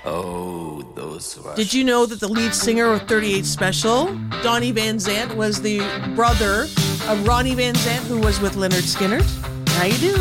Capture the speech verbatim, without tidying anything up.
Oh, those were... Did you know that the lead singer of thirty-eight Special, Donnie Van Zant, was the brother of Ronnie Van Zant, who was with Leonard Skinner? How you do?